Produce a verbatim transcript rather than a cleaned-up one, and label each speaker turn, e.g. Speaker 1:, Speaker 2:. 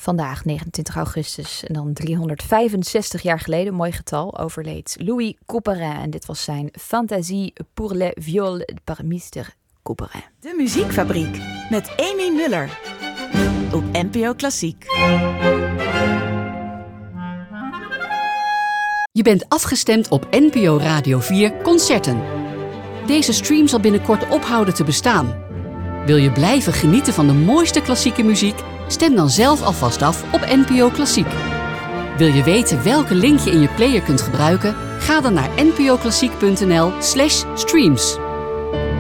Speaker 1: Vandaag, negenentwintig augustus, en dan driehonderdvijfenzestig jaar geleden, mooi getal, overleed Louis Couperin. En dit was zijn Fantasie pour le viol par mister Couperin.
Speaker 2: De Muziekfabriek met Amy Muller op N P O Klassiek.
Speaker 3: Je bent afgestemd op N P O Radio vier Concerten. Deze stream zal binnenkort ophouden te bestaan. Wil je blijven genieten van de mooiste klassieke muziek? Stem dan zelf alvast af op N P O Klassiek. Wil je weten welke link je in je player kunt gebruiken? Ga dan naar npoklassiek punt n l slash streams.